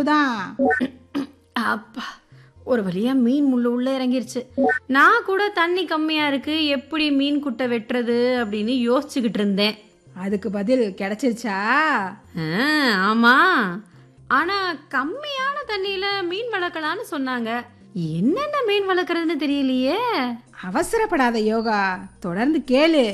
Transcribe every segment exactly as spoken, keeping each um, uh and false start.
முள்ளு தான். அப்பா, ஒரு வழியா மீன் முள்ளு உள்ள இறங்கிருச்சு. நான் கூட தண்ணி கம்மியா இருக்கு, எப்படி மீன் குட்டை வெட்டுறது அப்படின்னு யோசிச்சுக்கிட்டு இருந்தேன். அதுக்கு பதில் கிடைச்சிருச்சா? ஆ, ஆமா. ஆனா கம்மியான தண்ணியில மீன் வளர்க்கலான்னு சொன்னாங்க. என்னென்ன மீன் வளர்க்கறதுன்னு தெரியலையே. அவசரப்படாத யோகா, தொடர்ந்து கேளு.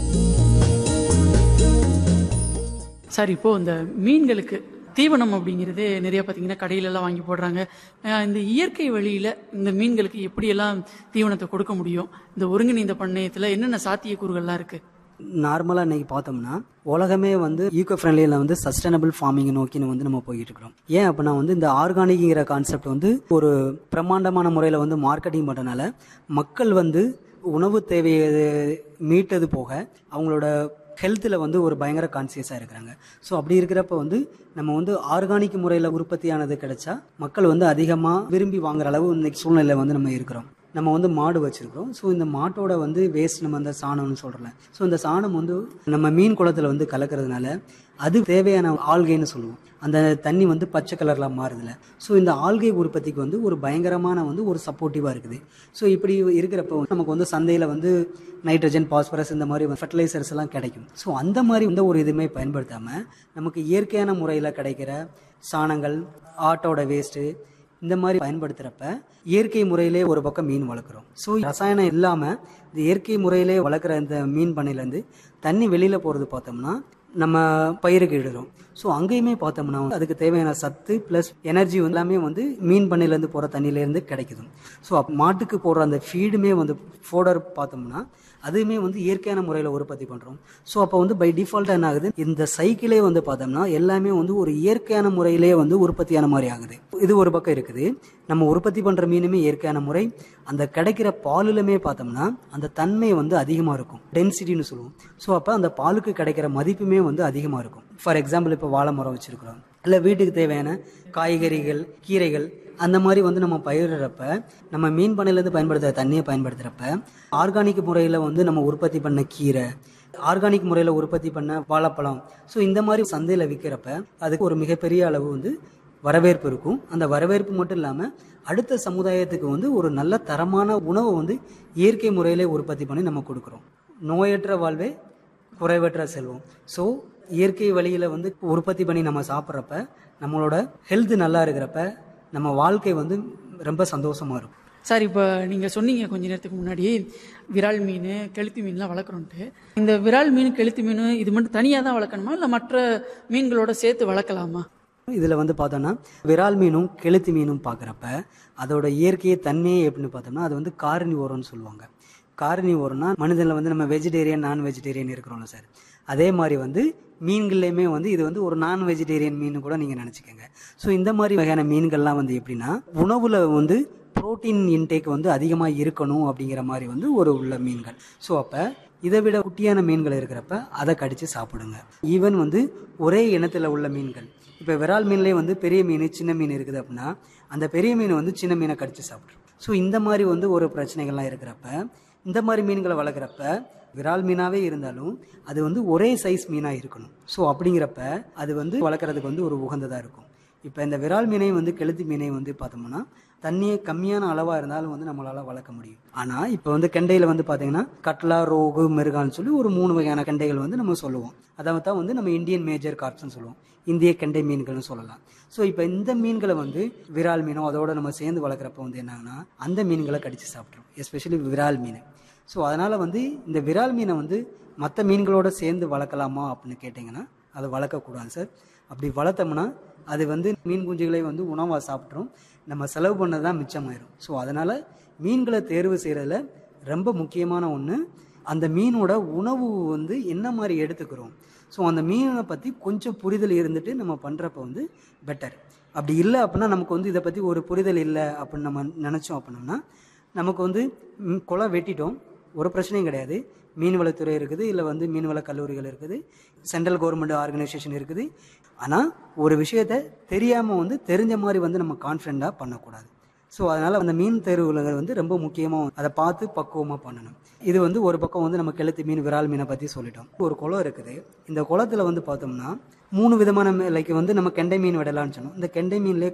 சார், இப்போ இந்த மீன்களுக்கு தீவனம் அப்படிங்கிறது நிறைய பார்த்தீங்கன்னா கடையிலெல்லாம் வாங்கி போடுறாங்க. இந்த இயற்கை வழியில் இந்த மீன்களுக்கு எப்படியெல்லாம் தீவனத்தை கொடுக்க முடியும்? இந்த ஒருங்கிணைந்த பண்ணையத்தில் என்னென்ன சாத்தியக்கூறுகள்லாம் இருக்குது? நார்மலாக இன்னைக்கு பார்த்தோம்னா உலகமே வந்து ஈகோ ஃப்ரெண்ட்லியில் வந்து சஸ்டைனபிள் ஃபார்மிங் நோக்கின்னு வந்து நம்ம போய்கிட்டு இருக்கிறோம். ஏன் அப்படின்னா வந்து இந்த ஆர்கானிக்ங்கிற கான்செப்ட் வந்து ஒரு பிரம்மாண்டமான முறையில் வந்து மார்க்கெட்டிங் பண்ணுறதுனால மக்கள் வந்து உணவு தேவையை மீட்டது போக அவங்களோட ஹெல்த்தில் வந்து ஒரு பயங்கர கான்சியஸாக இருக்கிறாங்க. ஸோ அப்படி இருக்கிறப்ப வந்து நம்ம வந்து ஆர்கானிக் முறையில் உற்பத்தியானது கிடைச்சா மக்கள் வந்து அதிகமாக விரும்பி வாங்குற அளவு இன்னைக்கு சூழ்நிலை வந்து நம்ம இருக்கிறோம். நம்ம வந்து மாடு வச்சுருக்கிறோம். ஸோ இந்த மாட்டோட வந்து வேஸ்ட் நம்ம அந்த சாணம்னு சொல்கிறோம்ல, ஸோ இந்த சாணம் வந்து நம்ம மீன் குளத்தில் வந்து கலக்கிறதுனால அது தேவையான ஆல்கைன்னு சொல்லுவோம். அந்த தண்ணி வந்து பச்சை கலரில் மாறுதில்ல. ஸோ இந்த ஆல்கை உற்பத்திக்கு வந்து ஒரு பயங்கரமான வந்து ஒரு சப்போர்ட்டிவாக இருக்குது. ஸோ இப்படி இருக்கிறப்ப நமக்கு வந்து சந்தையில் வந்து நைட்ரஜன், பாஸ்பரஸ் இந்த மாதிரி ஃபர்டிலைசர்ஸ் எல்லாம் கிடைக்கும். ஸோ அந்த மாதிரி வந்து ஒரு இதுவுமே பயன்படுத்தாமல் நமக்கு இயற்கையான முறையில் கிடைக்கிற சாணங்கள், ஆட்டோட வேஸ்ட்டு இந்த மாதிரி பயன்படுத்துகிறப்ப இயற்கை முறையிலே ஒரு பக்கம் மீன் வளர்க்குறோம். ஸோ ரசாயனம் இல்லாமல் இந்த இயற்கை முறையிலே வளர்க்குற இந்த மீன் பண்ணையிலேருந்து தண்ணி வெளியில் போகிறது பார்த்தோம்னா நம்ம பயிருக்கு இடுறோம். ஸோ அங்கேயுமே பார்த்தோம்னா அதுக்கு தேவையான சத்து ப்ளஸ் எனர்ஜி எல்லாமே வந்து மீன் பண்ணையிலேருந்து போகிற தண்ணியிலேருந்து கிடைக்குது. ஸோ மாட்டுக்கு போடுற அந்த ஃபீடுமே வந்து ஃபோடர் பார்த்தோம்னா அதுவுமே வந்து இயற்கையான முறையில் உற்பத்தி பண்ணுறோம். ஸோ அப்போ வந்து பை டிஃபால்ட்டாக என்ன ஆகுது, இந்த சைக்கிளே வந்து பார்த்தோம்னா எல்லாமே வந்து ஒரு இயற்கையான முறையிலே வந்து உற்பத்தியான மாதிரி ஆகுது. இது ஒரு பக்கம் இருக்குது. நம்ம உற்பத்தி பண்ணுற மீனுமே இயற்கையான முறை. அந்த கிடைக்கிற பாலுமே பார்த்தோம்னா அந்த தன்மை வந்து அதிகமாக இருக்கும், டென்சிட்டின்னு சொல்லுவோம். ஸோ அப்போ அந்த பாலுக்கு கிடைக்கிற மதிப்புமே வந்து அதிகமாக இருக்கும். ஃபார் எக்ஸாம்பிள் இப்போ வாழை மரம் வச்சுருக்கிறோம், இல்லை வீட்டுக்கு தேவையான காய்கறிகள், கீரைகள் அந்த மாதிரி வந்து நம்ம பயிரிடுறப்ப நம்ம மீன் பண்ணையிலேருந்து பயன்படுத்துகிற தண்ணியை பயன்படுத்துகிறப்ப ஆர்கானிக் முறையில் வந்து நம்ம உற்பத்தி பண்ண கீரை, ஆர்கானிக் முறையில் உற்பத்தி பண்ண வாழைப்பழம், ஸோ இந்த மாதிரி சந்தையில் விற்கிறப்ப அதுக்கு ஒரு மிகப்பெரிய அளவு வந்து வரவேற்பு இருக்கும். அந்த வரவேற்பு மட்டும் இல்லாமல் அடுத்த சமுதாயத்துக்கு வந்து ஒரு நல்ல தரமான உணவை வந்து இயற்கை முறையிலே உற்பத்தி பண்ணி நம்ம கொடுக்குறோம். நோயற்ற வாழ்வே குறைவற்ற செல்வம். ஸோ இயற்கை வழியில் வந்து உற்பத்தி பண்ணி நம்ம சாப்பிட்றப்ப நம்மளோட ஹெல்த் நல்லா இருக்கிறப்ப நம்ம வாழ்க்கை வந்து ரொம்ப சந்தோஷமாக இருக்கும். சார், இப்போ நீங்கள் சொன்னீங்க கொஞ்ச நேரத்துக்கு முன்னாடி விரால் மீன், கெளுத்தி மீன்லாம் வளர்க்குறோன்ட்டு. இந்த விரால் மீன், கெளுத்தி மீன் இது மட்டும் தனியாக தான் வளர்க்கணுமா, இல்லை மற்ற மீன்களோட சேர்த்து வளர்க்கலாமா? இதில் வந்து பார்த்தோன்னா விரால் மீனும் கெளுத்தி மீனும் பார்க்குறப்ப அதோட இயற்கையை தன்மையே எப்படின்னு பார்த்தோம்னா அது வந்து கார்னிவோரம்னு சொல்லுவாங்க. கார்னிவோரம்னா மனிதனில் வந்து நம்ம வெஜிடேரியன், நான் வெஜிடேரியன் இருக்கிறோம்ல சார், அதே மாதிரி வந்து மீன்கள்லையுமே வந்து இது வந்து ஒரு நான் வெஜிடேரியன் மீன் கூட நீங்கள் நினச்சிக்கோங்க. ஸோ இந்த மாதிரி வகையான மீன்கள்லாம் வந்து எப்படின்னா உணவில் வந்து புரோட்டீன் இன்டேக் வந்து அதிகமாக இருக்கணும் அப்படிங்கிற மாதிரி வந்து ஒரு உள்ள மீன்கள். ஸோ அப்போ இதை விட குட்டியான மீன்கள் இருக்கிறப்ப அதை கடித்து சாப்பிடுங்க. ஈவன் வந்து ஒரே இனத்தில் உள்ள மீன்கள், இப்போ விரால் மீன்லேயே வந்து பெரிய மீன், சின்ன மீன் இருக்குது அப்படின்னா அந்த பெரிய மீன் வந்து சின்ன மீனை கடித்து சாப்பிட்ரும். ஸோ இந்த மாதிரி வந்து ஒரு பிரச்சனைகள்லாம் இருக்கிறப்ப இந்த மாதிரி மீன்களை வளர்க்குறப்ப விரால் மீனாகவே இருந்தாலும் அது வந்து ஒரே சைஸ் மீனாக இருக்கணும். ஸோ அப்படிங்கிறப்ப அது வந்து வளர்க்குறதுக்கு வந்து ஒரு உகந்ததாக இருக்கும். இப்போ இந்த விரால் மீனையும் வந்து கெளுத்தி மீனையும் வந்து பார்த்தோம்னா தண்ணியே கம்மியான அளவாக இருந்தாலும் வந்து நம்மளால் வளர்க்க முடியும். ஆனால் இப்போ வந்து கெண்டையில் வந்து பார்த்தீங்கன்னா கட்லா, ரோகு, மெருகான்னு சொல்லி ஒரு மூணு வகையான கெண்டைகள் வந்து நம்ம சொல்லுவோம். அதாவது தான் வந்து நம்ம இந்தியன் மேஜர் கார்ப்ஸ்ன்னு சொல்லுவோம், இந்திய கெண்டை மீன்கள்னு சொல்லலாம். ஸோ இப்போ இந்த மீன்களை வந்து விரால் மீனோ அதோட நம்ம சேர்ந்து வளர்க்குறப்ப வந்து என்னங்கன்னா அந்த மீன்களை கடித்து சாப்பிட்றோம், எஸ்பெஷலி விரால் மீன். ஸோ அதனால் வந்து இந்த விரால் மீனை வந்து மற்ற மீன்களோட சேர்ந்து வளர்க்கலாமா அப்படின்னு கேட்டிங்கன்னா அதை வளர்க்கக்கூடாது சார். அப்படி வளர்த்தோம்னா அது வந்து மீன் குஞ்சுகளை வந்து உணவாக சாப்பிட்றோம், நம்ம செலவு பண்ணது தான் மிச்சமாயிரும். ஸோ அதனால் மீன்களை தேர்வு செய்கிறதுல ரொம்ப முக்கியமான ஒன்று அந்த மீனோட உணவு வந்து என்ன மாதிரி எடுத்துக்கிறோம். ஸோ அந்த மீனை பற்றி கொஞ்சம் புரிதல் இருந்துட்டு நம்ம பண்ணுறப்ப வந்து பெட்டர். அப்படி இல்லை அப்படின்னா நமக்கு வந்து இதை பற்றி ஒரு புரிதல் இல்லை அப்படின்னு நம்ம நினச்சோம் அப்படின்னா நமக்கு வந்து குளம் வெட்டிட்டோம், ஒரு பிரச்சனையும் கிடையாது. மீன்வளத்துறை இருக்குது, இல்லை வந்து மீன்வள கல்லூரிகள் இருக்குது, சென்ட்ரல் கவர்மெண்ட் ஆர்கனைசேஷன் இருக்குது. ஆனால் ஒரு விஷயத்தை தெரியாமல் வந்து தெரிஞ்ச மாதிரி வந்து நம்ம கான்ஃபிடென்ட்டாக பண்ணக்கூடாது. ஸோ அதனால் அந்த மீன் தேர்வுகள் வந்து ரொம்ப முக்கியமாக அதை பார்த்து பக்குவமாக பண்ணணும். இது வந்து ஒரு பக்கம் வந்து நம்ம கெளுத்தி மீன், விரால் மீனை பற்றி சொல்லிட்டோம். ஒரு குளம் இருக்குது, இந்த குளத்தில் வந்து பார்த்தோம்னா மூணு விதமான லைக் வந்து நம்ம கெண்டை மீன் விடலான்னு சொன்னோம். இந்த கெண்டை மீன்லேயே